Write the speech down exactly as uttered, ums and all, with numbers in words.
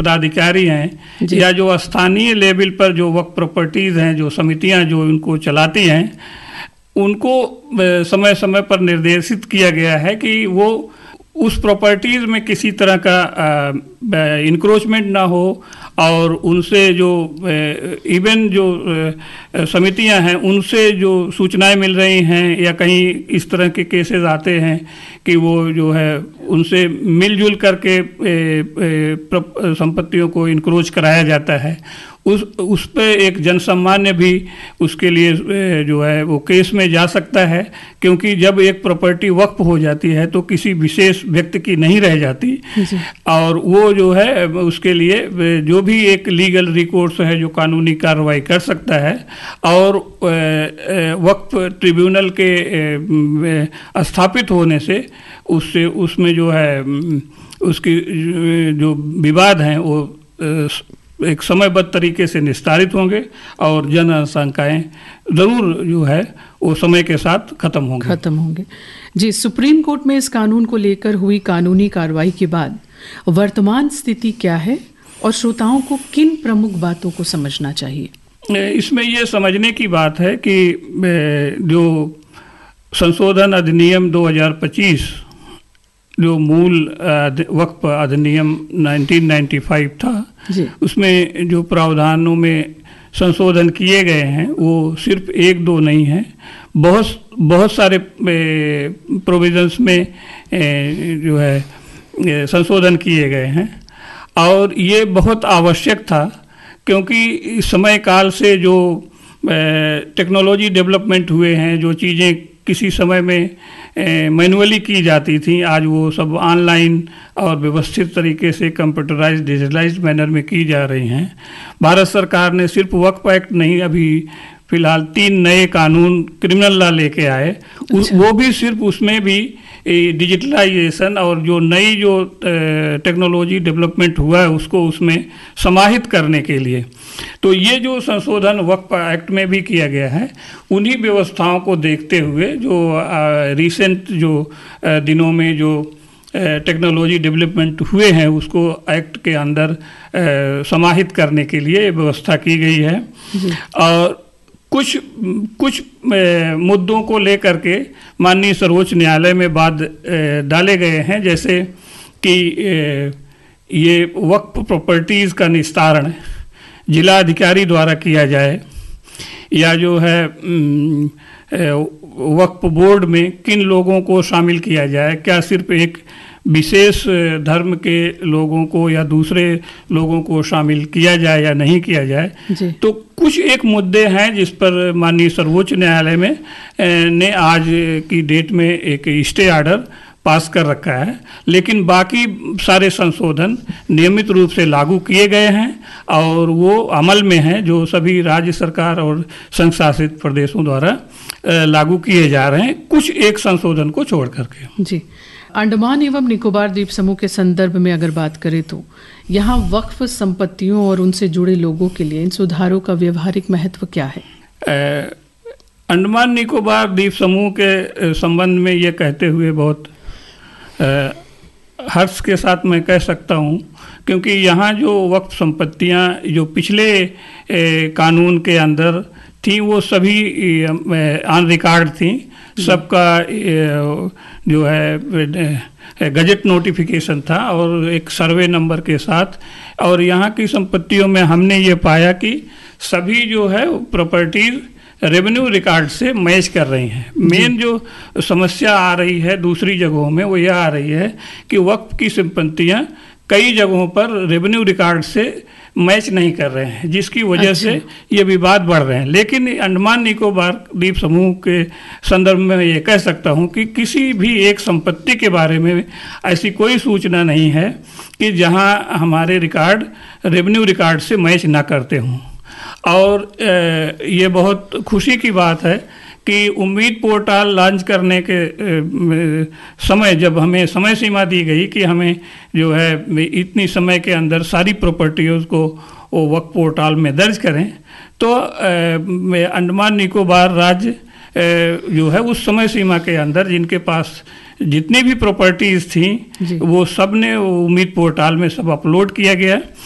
पदाधिकारी हैं या जो स्थानीय लेवल पर जो वक्फ प्रॉपर्टीज़ हैं, जो समितियां जो इनको चलाती हैं, उनको समय समय पर निर्देशित किया गया है कि वो उस प्रॉपर्टीज़ में किसी तरह का इंक्रोचमेंट ना हो और उनसे जो इवन जो समितियां हैं उनसे जो सूचनाएं मिल रही हैं या कहीं इस तरह के केसेस आते हैं कि वो जो है उनसे मिलजुल करके संपत्तियों को इंक्रोच कराया जाता है, उस उस पे एक जनसामान्य भी उसके लिए जो है वो केस में जा सकता है, क्योंकि जब एक प्रॉपर्टी वक्फ हो जाती है तो किसी विशेष व्यक्ति की नहीं रह जाती और वो जो है उसके लिए जो भी एक लीगल रिकोर्स है जो कानूनी कार्रवाई कर सकता है और वक्फ ट्रिब्यूनल के स्थापित होने से उससे उसमें जो है उसकी जो विवाद हैं वो एक समयबद्ध तरीके से निस्तारित होंगे और जन आशंकाएं ज़रूर जो है वो समय के साथ खत्म होंगे खत्म होंगे जी। सुप्रीम कोर्ट में इस कानून को लेकर हुई कानूनी कार्रवाई के बाद वर्तमान स्थिति क्या है और श्रोताओं को किन प्रमुख बातों को समझना चाहिए? इसमें ये समझने की बात है कि जो संशोधन अधिनियम दो हज़ार पच्चीस जो मूल वक्फ अधिनियम उन्नीस सौ पचानवे था, उसमें जो प्रावधानों में संशोधन किए गए हैं वो सिर्फ एक दो नहीं है, बहुत बहुत सारे प्रोविजंस में जो है संशोधन किए गए हैं और ये बहुत आवश्यक था, क्योंकि समय काल से जो टेक्नोलॉजी डेवलपमेंट हुए हैं, जो चीज़ें किसी समय में मैनुअली की जाती थी, आज वो सब ऑनलाइन और व्यवस्थित तरीके से कंप्यूटराइज्ड डिजिटलाइज्ड मैनर में की जा रही हैं। भारत सरकार ने सिर्फ वक्फ एक्ट नहीं, अभी फिलहाल तीन नए कानून क्रिमिनल लॉ लेके आए। अच्छा। वो भी सिर्फ उसमें भी डिजिटलाइजेशन और जो नई जो टेक्नोलॉजी डेवलपमेंट हुआ है उसको उसमें समाहित करने के लिए। तो ये जो संशोधन वक्फ एक्ट में भी किया गया है, उन्हीं व्यवस्थाओं को देखते हुए जो रिसेंट जो आ, दिनों में जो टेक्नोलॉजी डेवलपमेंट हुए हैं उसको एक्ट के अंदर आ, समाहित करने के लिए व्यवस्था की गई है। और कुछ कुछ मुद्दों को लेकर के माननीय सर्वोच्च न्यायालय में बाद डाले गए हैं, जैसे कि ये वक्फ प्रॉपर्टीज़ का निस्तारण जिला अधिकारी द्वारा किया जाए या जो है वक्फ बोर्ड में किन लोगों को शामिल किया जाए, क्या सिर्फ एक विशेष धर्म के लोगों को या दूसरे लोगों को शामिल किया जाए या नहीं किया जाए। तो कुछ एक मुद्दे हैं जिस पर माननीय सर्वोच्च न्यायालय में ने आज की डेट में एक स्टे ऑर्डर पास कर रखा है, लेकिन बाकी सारे संशोधन नियमित रूप से लागू किए गए हैं और वो अमल में हैं, जो सभी राज्य सरकार और संघ शासित प्रदेशों द्वारा लागू किए जा रहे हैं, कुछ एक संशोधन को छोड़ करके। जी, अंडमान एवं निकोबार द्वीप समूह के संदर्भ में अगर बात करें तो यहाँ वक्फ संपत्तियों और उनसे जुड़े लोगों के लिए इन सुधारों का व्यवहारिक महत्व क्या है? अंडमान निकोबार द्वीप समूह के संबंध में ये कहते हुए बहुत हर्ष के साथ मैं कह सकता हूँ, क्योंकि यहाँ जो वक्फ संपत्तियाँ जो पिछले ए, कानून के अंदर थी वो सभी ऑन रिकॉर्ड थी, सबका जो है गजट नोटिफिकेशन था और एक सर्वे नंबर के साथ। और यहाँ की संपत्तियों में हमने ये पाया कि सभी जो है प्रॉपर्टीज रेवेन्यू रिकॉर्ड से मैच कर रही हैं। मेन जो समस्या आ रही है दूसरी जगहों में वो यह आ रही है कि वक्फ की संपत्तियाँ कई जगहों पर रेवेन्यू रिकॉर्ड से मैच नहीं कर रहे हैं, जिसकी वजह अच्छा। से ये विवाद बढ़ रहे हैं। लेकिन अंडमान निकोबार द्वीप समूह के संदर्भ में मैं ये कह सकता हूँ कि किसी भी एक संपत्ति के बारे में ऐसी कोई सूचना नहीं है कि जहाँ हमारे रिकॉर्ड रेवेन्यू रिकॉर्ड से मैच ना करते हों। और ये बहुत खुशी की बात है कि उम्मीद पोर्टल लॉन्च करने के समय जब हमें समय सीमा दी गई कि हमें जो है इतनी समय के अंदर सारी प्रॉपर्टीज़ को वो वक्फ पोर्टल में दर्ज करें, तो अंडमान निकोबार राज्य जो है उस समय सीमा के अंदर जिनके पास जितनी भी प्रॉपर्टीज़ थी वो सब ने उम्मीद पोर्टल में सब अपलोड किया गया।